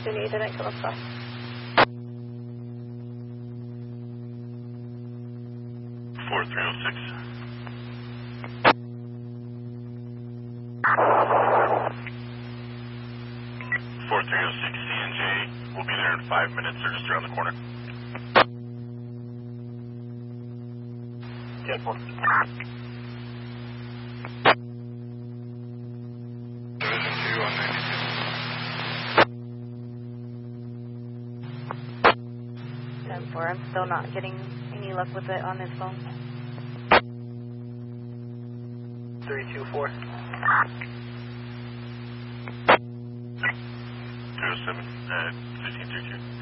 SUNY didn't come across. Four 306. 4306 CNJ. We'll be there in 5 minutes. They're just around the corner. 10-4. Division 2 on 92. 10-4. I'm still not getting any luck with it on this phone. 324. 207 at 1532.